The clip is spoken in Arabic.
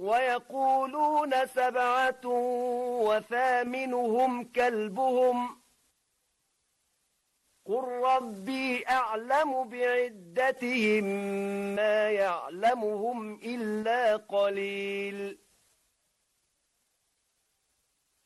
ويقولون 7 وثامنهم كلبهم قل ربي أعلم بعدتهم ما يعلمهم إلا قليل